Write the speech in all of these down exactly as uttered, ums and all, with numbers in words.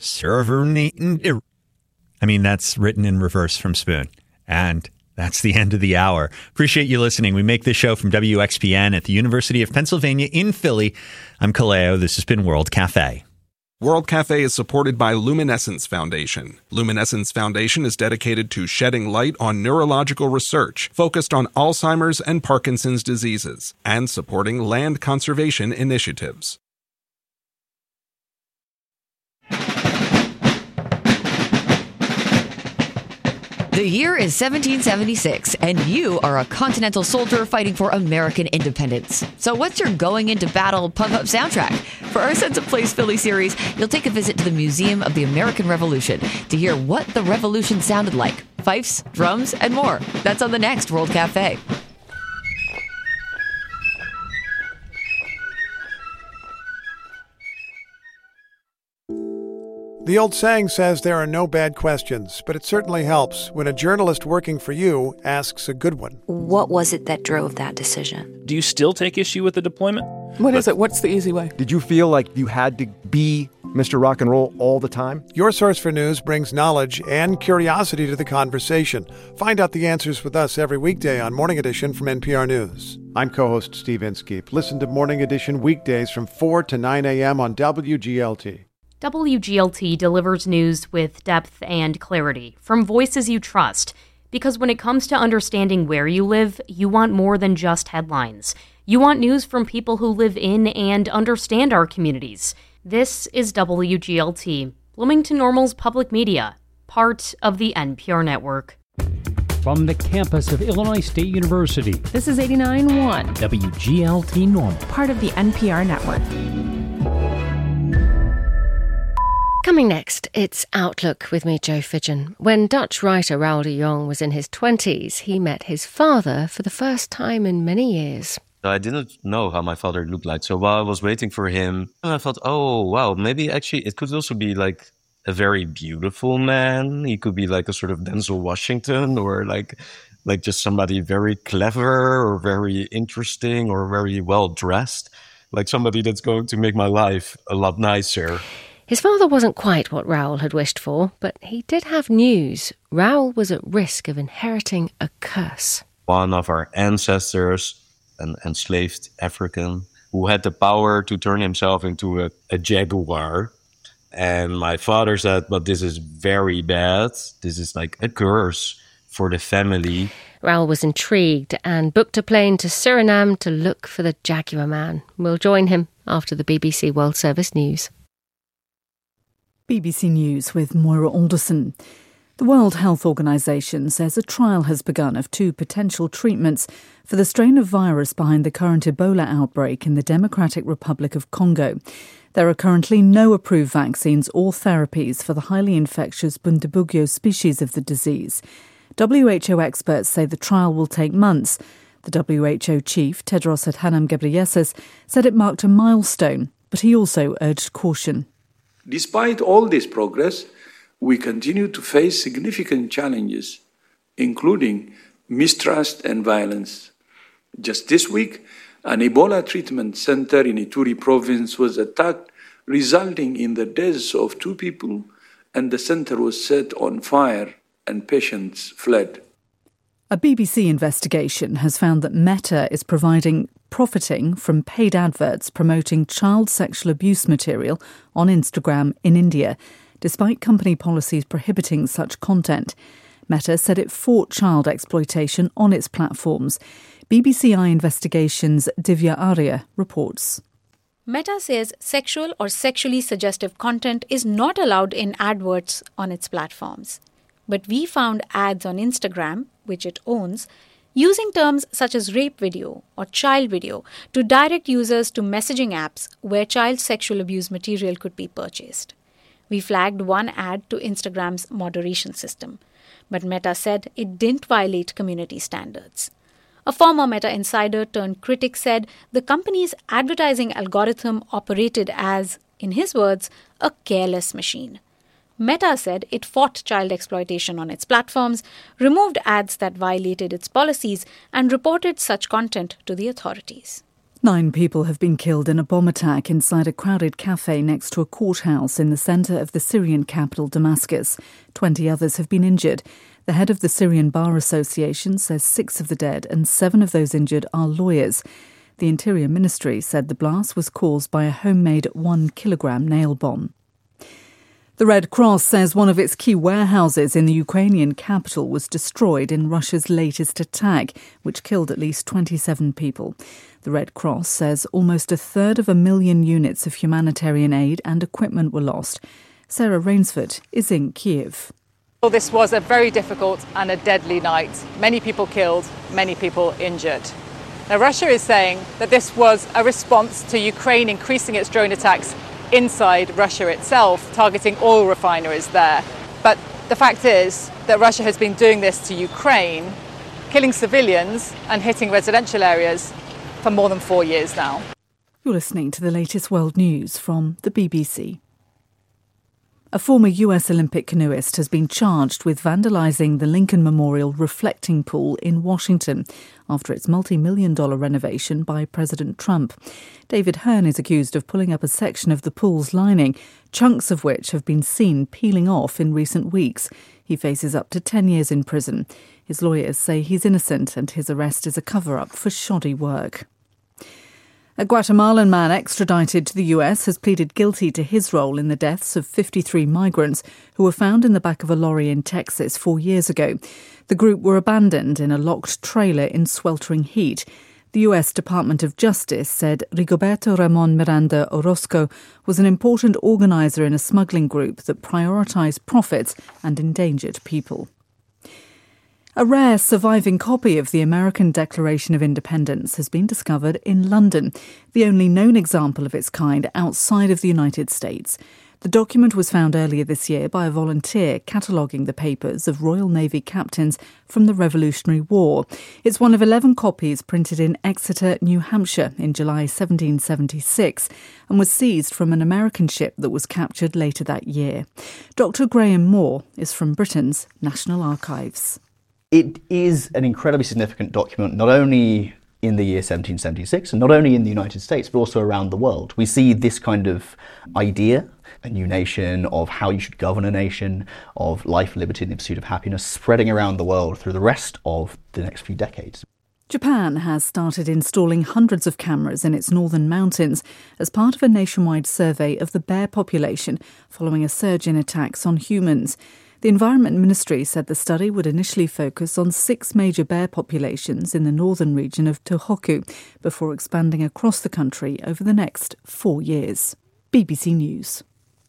server name. I mean, that's written in reverse from Spoon. And that's the end of the hour. Appreciate you listening. We make this show from W X P N at the University of Pennsylvania in Philly. I'm Kaleo. This has been World Cafe. World Cafe is supported by Luminescence Foundation. Luminescence Foundation is dedicated to shedding light on neurological research focused on Alzheimer's and Parkinson's diseases and supporting land conservation initiatives. The year is seventeen seventy-six, and you are a Continental soldier fighting for American independence. So what's your going into battle pump-up soundtrack? For our Sense of Place Philly series, you'll take a visit to the Museum of the American Revolution to hear what the revolution sounded like. Fifes, drums, and more. That's on the next World Cafe. The old saying says there are no bad questions, but it certainly helps when a journalist working for you asks a good one. What was it that drove that decision? Do you still take issue with the deployment? What is it? What's the easy way? Did you feel like you had to be Mister Rock and Roll all the time? Your Source for News brings knowledge and curiosity to the conversation. Find out the answers with us every weekday on Morning Edition from N P R News. I'm co-host Steve Inskeep. Listen to Morning Edition weekdays from four to nine a.m. on W G L T. W G L T delivers news with depth and clarity from voices you trust. Because when it comes to understanding where you live, you want more than just headlines. You want news from people who live in and understand our communities. This is W G L T, Bloomington Normal's public media, part of the N P R network. From the campus of Illinois State University, this is eighty-nine point one W G L T Normal, part of the N P R network. Coming next, it's Outlook with me, Jo Fidgen. When Dutch writer Raoul de Jong was in his twenties, he met his father for the first time in many years. I didn't know how my father looked like. So while I was waiting for him, I thought, oh, wow, maybe actually it could also be like a very beautiful man. He could be like a sort of Denzel Washington or like like just somebody very clever or very interesting or very well dressed, like somebody that's going to make my life a lot nicer. His father wasn't quite what Raoul had wished for, but he did have news. Raoul was at risk of inheriting a curse. One of our ancestors, an enslaved African, who had the power to turn himself into a, a jaguar. And my father said, but this is very bad. This is like a curse for the family. Raoul was intrigued and booked a plane to Suriname to look for the Jaguar Man. We'll join him after the B B C World Service News. B B C News with Moira Alderson. The World Health Organization says a trial has begun of two potential treatments for the strain of virus behind the current Ebola outbreak in the Democratic Republic of Congo. There are currently no approved vaccines or therapies for the highly infectious Bundibugyo species of the disease. W H O experts say the trial will take months. The W H O chief, Tedros Adhanom Ghebreyesus, said it marked a milestone, but he also urged caution. Despite all this progress, we continue to face significant challenges, including mistrust and violence. Just this week, an Ebola treatment center in Ituri province was attacked, resulting in the deaths of two people, and the center was set on fire and patients fled. A B B C investigation has found that Meta is providing profiting from paid adverts promoting child sexual abuse material on Instagram in India, despite company policies prohibiting such content. Meta said it fought child exploitation on its platforms. B B C I Investigations' Divya Arya reports. Meta says sexual or sexually suggestive content is not allowed in adverts on its platforms. But we found ads on Instagram, which it owns, using terms such as rape video or child video to direct users to messaging apps where child sexual abuse material could be purchased. We flagged one ad to Instagram's moderation system, but Meta said it didn't violate community standards. A former Meta insider turned critic said the company's advertising algorithm operated as, in his words, a careless machine. Meta said it fought child exploitation on its platforms, removed ads that violated its policies, and reported such content to the authorities. Nine people have been killed in a bomb attack inside a crowded cafe next to a courthouse in the centre of the Syrian capital, Damascus. Twenty others have been injured. The head of the Syrian Bar Association says six of the dead and seven of those injured are lawyers. The Interior Ministry said the blast was caused by a homemade one-kilogram nail bomb. The Red Cross says one of its key warehouses in the Ukrainian capital was destroyed in Russia's latest attack, which killed at least twenty-seven people. The Red Cross says almost a third of a million units of humanitarian aid and equipment were lost. Sarah Rainsford is in Kiev. Well, this was a very difficult and a deadly night. Many people killed, many people injured. Now, Russia is saying that this was a response to Ukraine increasing its drone attacks inside Russia itself, targeting oil refineries there. But the fact is that Russia has been doing this to Ukraine, killing civilians and hitting residential areas for more than four years now. You're listening to the latest world news from the B B C. A former U S Olympic canoeist has been charged with vandalising the Lincoln Memorial reflecting pool in Washington after its multi-million dollar renovation by President Trump. David Hearn is accused of pulling up a section of the pool's lining, chunks of which have been seen peeling off in recent weeks. He faces up to ten years in prison. His lawyers say he's innocent and his arrest is a cover-up for shoddy work. A Guatemalan man extradited to the U S has pleaded guilty to his role in the deaths of fifty-three migrants who were found in the back of a lorry in Texas four years ago. The group were abandoned in a locked trailer in sweltering heat. The U S Department of Justice said Rigoberto Ramon Miranda Orozco was an important organiser in a smuggling group that prioritised profits and endangered people. A rare surviving copy of the American Declaration of Independence has been discovered in London, the only known example of its kind outside of the United States. The document was found earlier this year by a volunteer cataloguing the papers of Royal Navy captains from the Revolutionary War. It's one of eleven copies printed in Exeter, New Hampshire in July seventeen seventy-six and was seized from an American ship that was captured later that year. Doctor Graham Moore is from Britain's National Archives. It is an incredibly significant document, not only in the year seventeen seventy-six, and not only in the United States, but also around the world. We see this kind of idea, a new nation, of how you should govern a nation, of life, liberty, and the pursuit of happiness, spreading around the world through the rest of the next few decades. Japan has started installing hundreds of cameras in its northern mountains as part of a nationwide survey of the bear population following a surge in attacks on humans. The Environment Ministry said the study would initially focus on six major bear populations in the northern region of Tohoku before expanding across the country over the next four years. B B C News.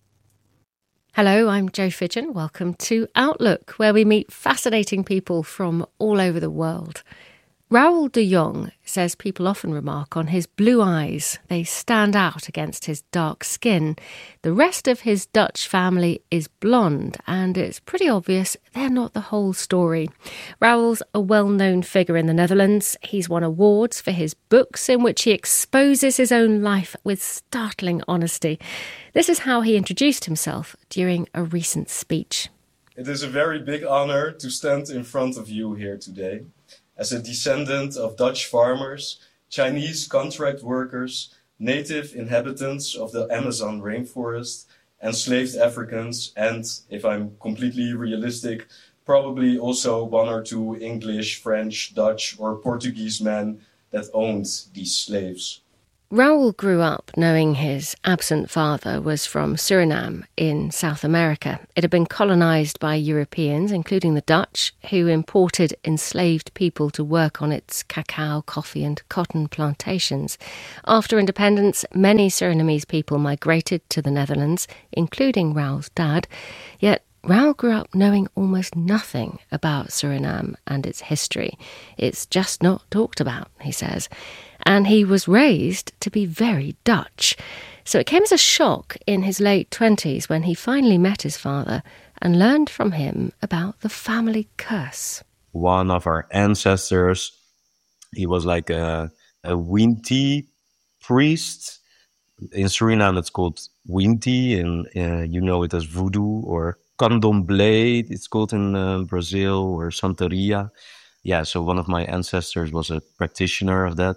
Hello, I'm Jo Fidgen. Welcome to Outlook, where we meet fascinating people from all over the world. Raoul de Jong says people often remark on his blue eyes. They stand out against his dark skin. The rest of his Dutch family is blonde, and it's pretty obvious they're not the whole story. Raoul's a well-known figure in the Netherlands. He's won awards for his books in which he exposes his own life with startling honesty. This is how he introduced himself during a recent speech. It is a very big honor to stand in front of you here today. As a descendant of Dutch farmers, Chinese contract workers, native inhabitants of the Amazon rainforest, enslaved Africans, and, if I'm completely realistic, probably also one or two English, French, Dutch, or Portuguese men that owned these slaves. Raoul grew up knowing his absent father was from Suriname in South America. It had been colonised by Europeans, including the Dutch, who imported enslaved people to work on its cacao, coffee and cotton plantations. After independence, many Surinamese people migrated to the Netherlands, including Raoul's dad. Yet Raoul grew up knowing almost nothing about Suriname and its history. It's just not talked about, he says. And he was raised to be very Dutch. So it came as a shock in his late twenties when he finally met his father and learned from him about the family curse. One of our ancestors, he was like a, a Winti priest. In Suriname, it's called Winti, and uh, you know it as voodoo, or candomblé, it's called in uh, Brazil, or Santeria. Yeah, so one of my ancestors was a practitioner of that.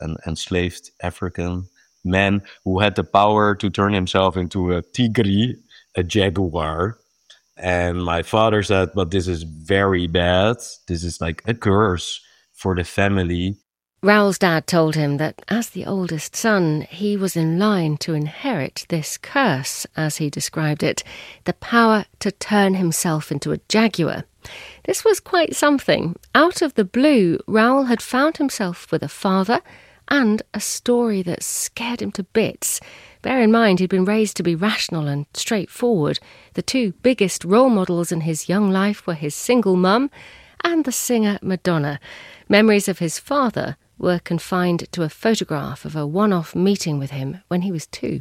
an enslaved African man who had the power to turn himself into a tigri, a jaguar. And my father said, but this is very bad. This is like a curse for the family. Raoul's dad told him that as the oldest son, he was in line to inherit this curse, as he described it, the power to turn himself into a jaguar. This was quite something. Out of the blue, Raoul had found himself with a father and a story that scared him to bits. Bear in mind, he'd been raised to be rational and straightforward. The two biggest role models in his young life were his single mum and the singer Madonna. Memories of his father were confined to a photograph of a one-off meeting with him when he was two.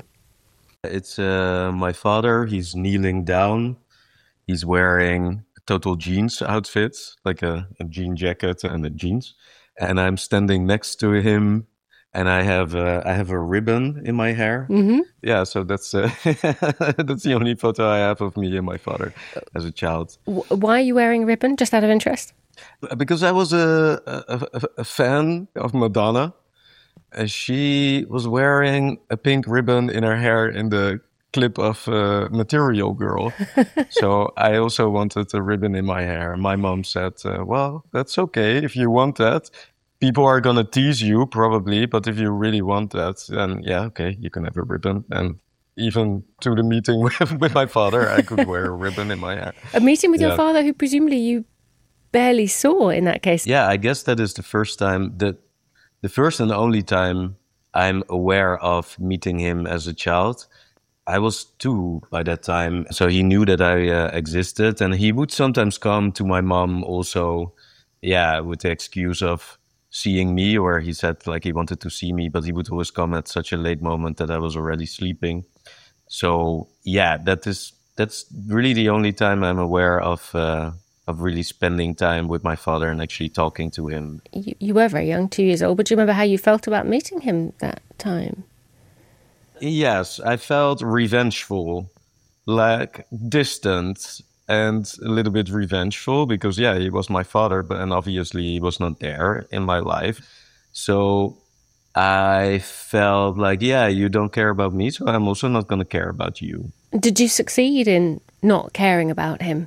It's uh, my father. He's kneeling down. He's wearing a total jeans outfit, like a, a jean jacket and a jeans. And I'm standing next to him, and I have uh, I have a ribbon in my hair. Mm-hmm. Yeah, so that's uh, that's the only photo I have of me and my father as a child. Why are you wearing a ribbon, just out of interest? Because I was a, a, a fan of Madonna. And she was wearing a pink ribbon in her hair in the clip of uh, Material Girl. So I also wanted a ribbon in my hair. My mom said, uh, well, that's okay if you want that. People are going to tease you probably, but if you really want that, then yeah, okay, you can have a ribbon. And even to the meeting with, with my father, I could wear a ribbon in my hair. A meeting with yeah. your father who presumably you barely saw in that case. Yeah, I guess that is the first time, that the first and the only time I'm aware of meeting him as a child. I was two by that time, so he knew that I uh, existed, and he would sometimes come to my mom also, yeah, with the excuse of seeing me, or he said like he wanted to see me, but he would always come at such a late moment that I was already sleeping. So yeah, that is that's really the only time I'm aware of uh, of really spending time with my father and actually talking to him. You, you were very young, two years old, but do you remember how you felt about meeting him that time? Yes, I felt revengeful, like distant and a little bit revengeful because, yeah, he was my father, but and obviously he was not there in my life. So I felt like, yeah, you don't care about me, so I'm also not going to care about you. Did you succeed in not caring about him?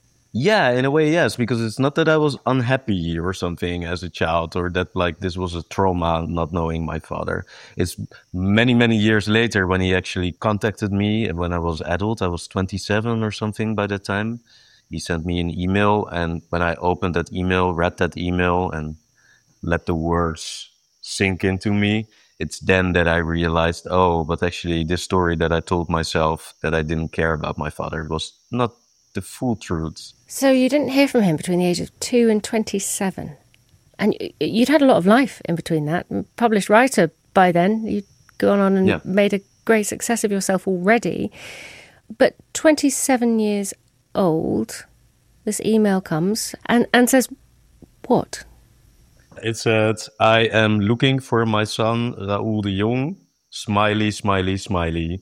Yeah, in a way, yes, because it's not that I was unhappy or something as a child, or that like this was a trauma, not knowing my father. It's many, many years later when he actually contacted me, and when I was adult, I was twenty-seven or something by that time. He sent me an email, and when I opened that email, read that email, and let the words sink into me, it's then that I realized, oh, but actually this story that I told myself that I didn't care about my father was not the full truth. So you didn't hear from him between the age of two and twenty-seven. And you'd had a lot of life in between that. Published writer by then. You'd gone on and yeah. made a great success of yourself already. But twenty-seven years old, this email comes and, and says, what? It said, I am looking for my son, Raoul de Jong. Smiley, smiley, smiley.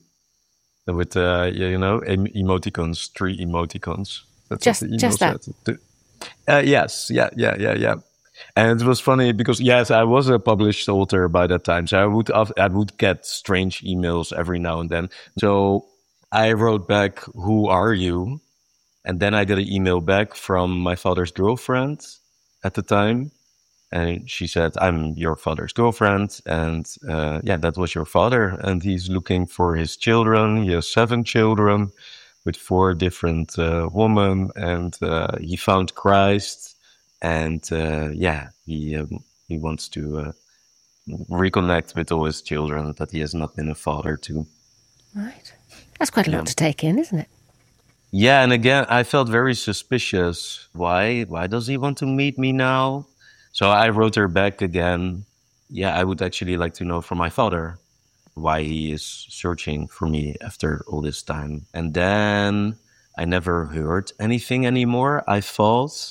With, uh, you know, em- emoticons, three emoticons. That's just what the email just that? said. Uh, yes, yeah, yeah, yeah, yeah. And it was funny because, yes, I was a published author by that time. So I would I would get strange emails every now and then. So I wrote back, who are you? And then I got an email back from my father's girlfriend at the time. And she said, I'm your father's girlfriend. And uh, yeah, that was your father. And he's looking for his children. He has seven children with four different uh, women. And uh, he found Christ. And uh, yeah, he um, he wants to uh, reconnect with all his children that he has not been a father to. Right. That's quite a lot yeah. to take in, isn't it? Yeah, and again, I felt very suspicious. Why? Why does he want to meet me now? So I wrote her back again. Yeah, I would actually like to know from my father why he is searching for me after all this time. And then I never heard anything anymore, I thought.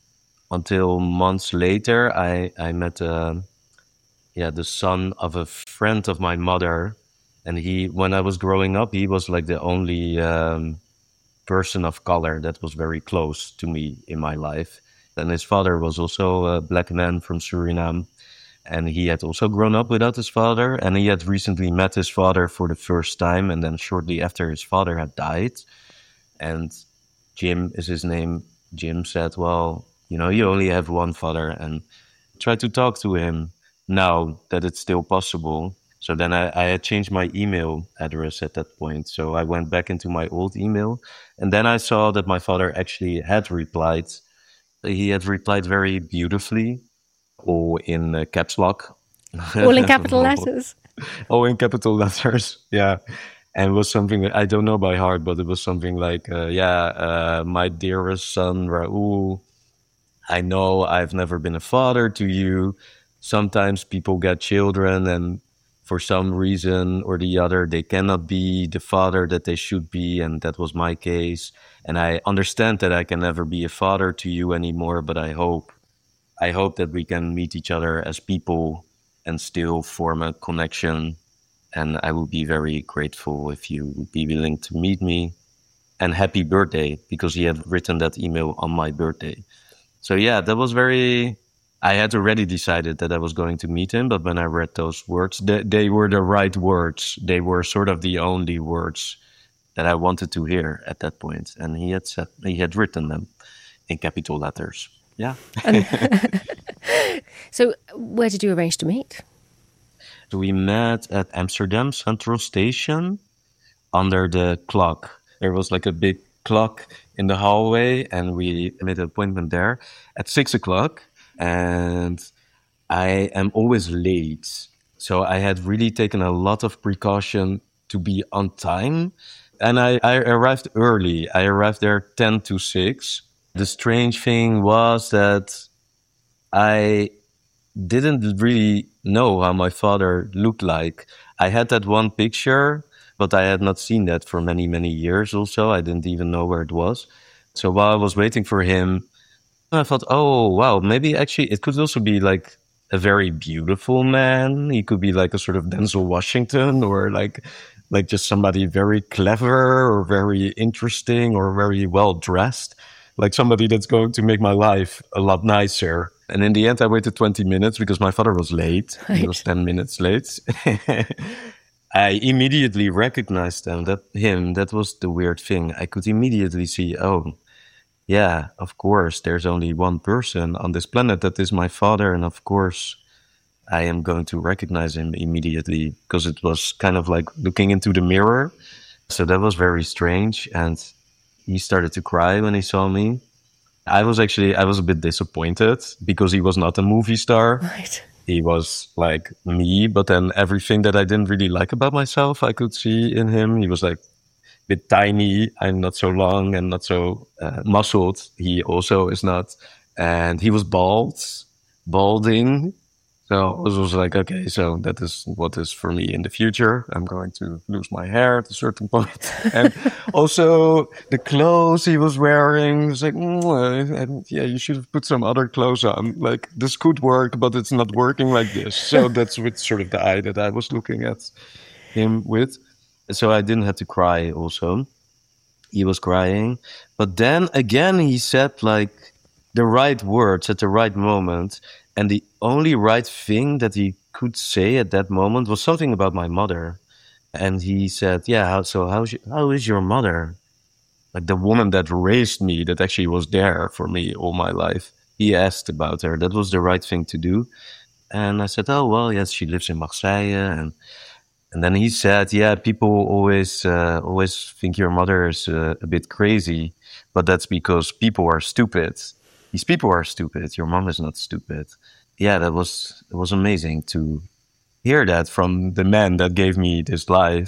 Until months later, I, I met uh, yeah, the son of a friend of my mother. And he, when I was growing up, he was like the only um, person of color that was very close to me in my life. And his father was also a black man from Suriname. And he had also grown up without his father, and he had recently met his father for the first time, and then shortly after his father had died. And Jim is his name. Jim said, well, you know, you only have one father, and try to talk to him now that it's still possible. So then I, I had changed my email address at that point. So I went back into my old email, and then I saw that my father actually had replied. He had replied very beautifully, all in uh, caps lock. All in capital letters. All in capital letters, yeah. And it was something that I don't know by heart, but it was something like, uh, yeah, uh, my dearest son, Raul, I know I've never been a father to you. Sometimes people get children and for some reason or the other, they cannot be the father that they should be. And that was my case. And I understand that I can never be a father to you anymore, but I hope, I hope that we can meet each other as people and still form a connection. And I would be very grateful if you would be willing to meet me. And happy birthday, because he had written that email on my birthday. So yeah, that was very... I had already decided that I was going to meet him, but when I read those words, they, they were the right words. They were sort of the only words that I wanted to hear at that point. And he had said, he had written them in capital letters. Yeah. So where did you arrange to meet? So we met at Amsterdam Central Station under the clock. There was like a big clock in the hallway, and we made an appointment there at six o'clock. And I am always late. So I had really taken a lot of precaution to be on time. And I, I arrived early. I arrived there ten to six. The strange thing was that I didn't really know how my father looked like. I had that one picture, but I had not seen that for many, many years also. I didn't even know where it was. So while I was waiting for him, I thought, oh, wow, maybe actually it could also be like a very beautiful man. He could be like a sort of Denzel Washington, or like like just somebody very clever or very interesting or very well dressed, like somebody that's going to make my life a lot nicer. And in the end, I waited twenty minutes because my father was late. Right. He was ten minutes late. I immediately recognized them, that him. That was the weird thing. I could immediately see, oh, yeah, of course, there's only one person on this planet that is my father. And of course, I am going to recognize him immediately, because it was kind of like looking into the mirror. So that was very strange. And he started to cry when he saw me. I was actually, I was a bit disappointed because he was not a movie star. Right. He was like me, but then everything that I didn't really like about myself, I could see in him. He was like bit tiny and not so long and not so uh, muscled. He also is not. And he was bald, balding. So it was like, okay, so that is what is for me in the future. I'm going to lose my hair at a certain point. And also the clothes he was wearing was like, mm, and yeah, you should have put some other clothes on. Like, this could work, but it's not working like this. So that's with sort of the eye that I was looking at him with. So I didn't have to cry also. He was crying. But then again, he said like the right words at the right moment. And the only right thing that he could say at that moment was something about my mother. And he said, yeah, how, so how's your, how is your mother? Like the woman that raised me, that actually was there for me all my life. He asked about her. That was the right thing to do. And I said, oh, well, yes, she lives in Marseille. And And then he said, yeah, people always uh, always think your mother is uh, a bit crazy, but that's because people are stupid. These people are stupid. Your mom is not stupid. Yeah, that was it was amazing to hear that from the man that gave me this life.